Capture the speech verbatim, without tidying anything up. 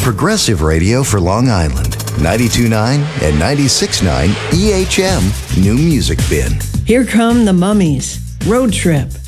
Progressive Radio for Long Island. ninety-two point nine and ninety-six point nine E H M New Music Bin. Here come the Mummies. Road Trip.